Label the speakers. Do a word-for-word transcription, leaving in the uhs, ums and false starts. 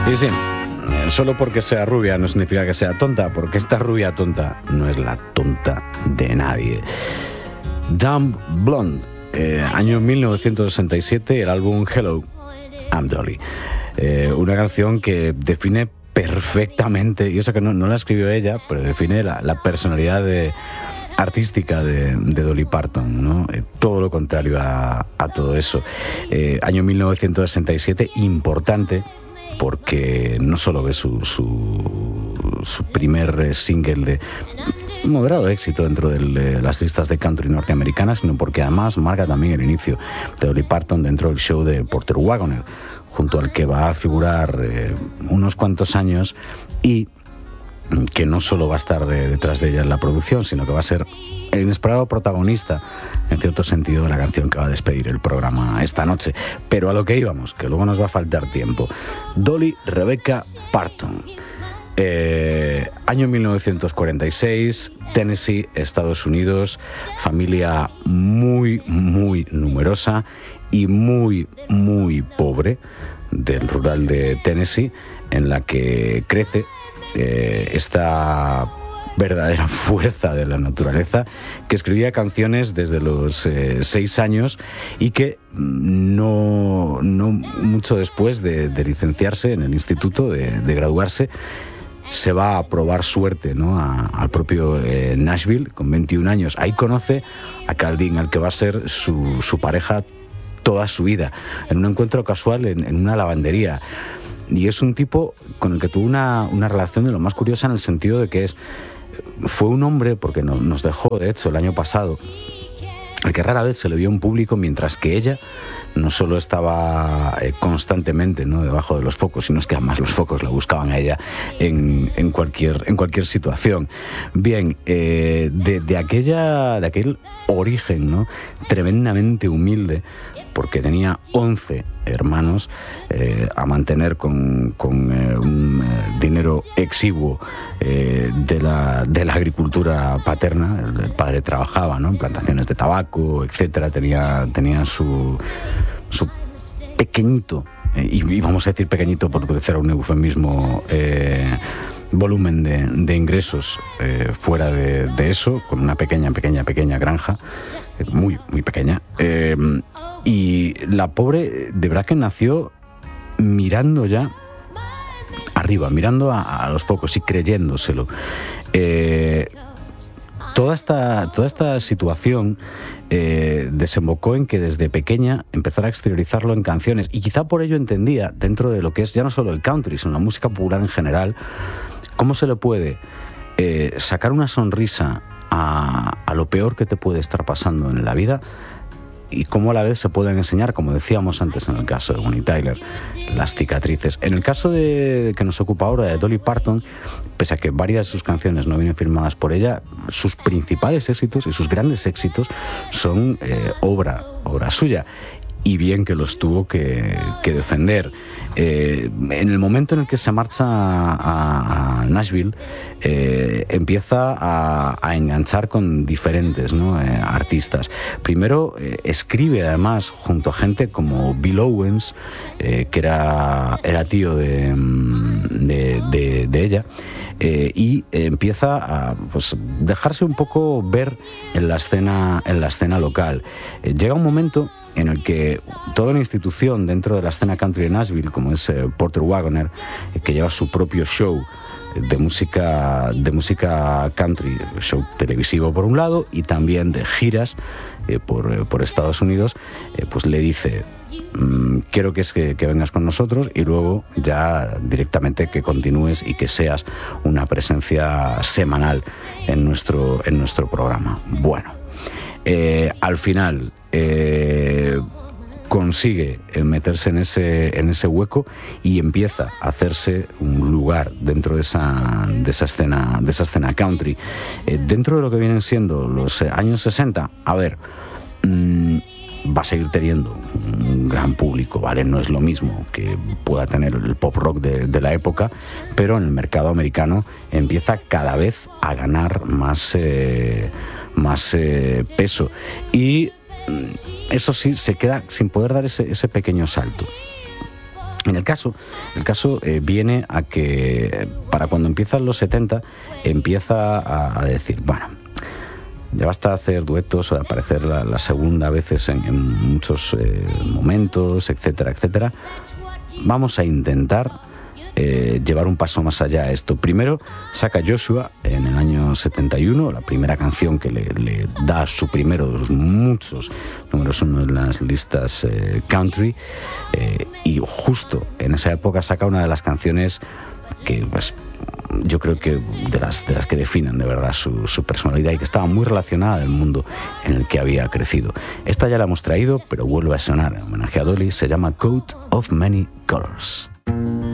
Speaker 1: Y sí, solo porque sea rubia no significa que sea tonta, porque esta rubia tonta no es la tonta de nadie. Dumb Blonde, eh, año mil novecientos sesenta y siete, el álbum Hello, I'm Dolly. Eh, una canción que define perfectamente, y eso que no, no la escribió ella, pero define la, la personalidad de, artística de, de Dolly Parton, ¿no? Eh, todo lo contrario a, a todo eso. Eh, año mil novecientos sesenta y siete, importante, porque no solo ve su, su, su primer single de moderado éxito dentro de las listas de country norteamericanas, sino porque además marca también el inicio de Dolly Parton dentro del show de Porter Wagoner, junto al que va a figurar eh, unos cuantos años, y que no solo va a estar de, detrás de ella en la producción, sino que va a ser el inesperado protagonista, en cierto sentido, de la canción que va a despedir el programa esta noche. Pero a lo que íbamos, que luego nos va a faltar tiempo. Dolly Rebecca Parton. Eh, año mil novecientos cuarenta y seis, Tennessee, Estados Unidos, familia muy, muy numerosa y muy, muy pobre del rural de Tennessee, en la que crece eh, esta verdadera fuerza de la naturaleza, que escribía canciones desde los eh, seis años y que no, no mucho después de, de licenciarse en el instituto, de, de graduarse, se va a probar suerte, ¿no? a, al propio eh, Nashville con veintiún años. Ahí conoce a Carl Dean, al que va a ser su, su pareja toda su vida, en un encuentro casual en, en una lavandería. Y es un tipo con el que tuvo una, una relación de lo más curiosa, en el sentido de que es, fue un hombre, porque no, nos dejó de hecho el año pasado, al que rara vez se le vio en público, mientras que ella no solo estaba eh, constantemente, ¿no?, debajo de los focos, sino es que además los focos la buscaban a ella en, en, cualquier, en cualquier situación. Bien, eh, de, de, aquella, de aquel origen, ¿no?, tremendamente humilde, porque tenía once hermanos eh, a mantener con, con eh, un eh, dinero exiguo eh, de, la, de la agricultura paterna. El, el padre trabajaba, ¿no?, en plantaciones de tabaco, etcétera. Tenía, tenía su, su pequeñito, eh, y, y vamos a decir pequeñito por utilizar un eufemismo, eh, volumen de, de ingresos eh, fuera de, de eso, con una pequeña, pequeña, pequeña granja, eh, muy, muy pequeña. Eh, y la pobre, de verdad que nació mirando ya arriba, mirando a, a los focos y creyéndoselo. Eh, toda, esta, toda esta situación eh, desembocó en que desde pequeña empezara a exteriorizarlo en canciones, y quizá por ello entendía, dentro de lo que es ya no solo el country, sino la música popular en general, cómo se le puede eh, sacar una sonrisa a, a lo peor que te puede estar pasando en la vida, y cómo a la vez se pueden enseñar, como decíamos antes en el caso de Bonnie Tyler, las cicatrices. En el caso de que nos ocupa ahora, de Dolly Parton, pese a que varias de sus canciones no vienen firmadas por ella, sus principales éxitos y sus grandes éxitos son eh, obra, obra suya. Y bien que los tuvo que, que defender. Eh, en el momento en el que se marcha a, a Nashville, eh, empieza a, a enganchar con diferentes, ¿no?, eh, artistas. Primero eh, escribe además junto a gente como Bill Owens, eh, que era, era tío de, de, de, de ella, eh, y eh, empieza a, pues, dejarse un poco ver en la escena, en la escena local. Eh, llega un momento en el que toda una institución dentro de la escena country de Nashville, como es eh, Porter Wagoner, eh, que lleva su propio show de música, de música country, show televisivo por un lado, y también de giras eh, por, eh, por Estados Unidos, eh, pues le dice: mmm, quiero que, es que, que vengas con nosotros, y luego ya directamente que continúes y que seas una presencia semanal en nuestro, en nuestro programa. Bueno, eh, al final Eh, consigue meterse en ese, en ese hueco y empieza a hacerse un lugar dentro de esa, de esa, escena, de esa escena country. Eh, dentro de lo que vienen siendo los años sesenta, a ver, mmm, va a seguir teniendo un gran público, ¿vale? No es lo mismo que pueda tener el pop rock de, de la época, pero en el mercado americano empieza cada vez a ganar más, eh, más eh, peso. Y eso sí, se queda sin poder dar ese, ese pequeño salto. En el caso, el caso eh, viene a que para cuando empiezan los setenta empieza a, a decir, bueno, ya basta hacer duetos o de aparecer la, la segunda a veces en, en muchos eh, momentos, etcétera, etcétera. Vamos a intentar eh, llevar un paso más allá a esto. Primero saca Joshua en el año setenta y uno, la primera canción que le, le da su primero de los muchos números uno en las listas eh, country, eh, y justo en esa época saca una de las canciones que pues yo creo que de las, de las que definen de verdad su, su personalidad y que estaba muy relacionada al mundo en el que había crecido. Esta ya la hemos traído, pero vuelve a sonar en homenaje a Dolly, se llama Coat of Many Colors.